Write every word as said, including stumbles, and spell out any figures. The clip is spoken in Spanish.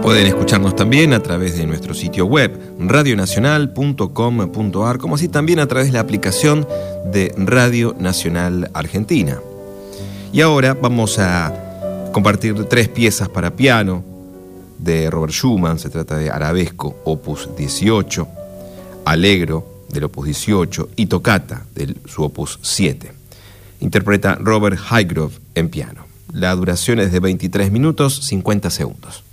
Pueden escucharnos también a través de nuestro sitio web radio nacional punto com punto a r, como así también a través de la aplicación de Radio Nacional Argentina. Y ahora vamos a compartir tres piezas para piano de Robert Schumann. Se trata de Arabesco, opus dieciocho, Allegro, del opus dieciocho, y Toccata, de su opus siete. Interpreta Robert Highgrove en piano. La duración es de veintitrés minutos cincuenta segundos.